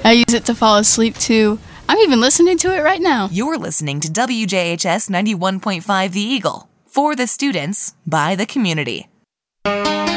I use it to fall asleep too. I'm even listening to it right now. You're listening to WJHS 91.5 The Eagle. For the students, by the community.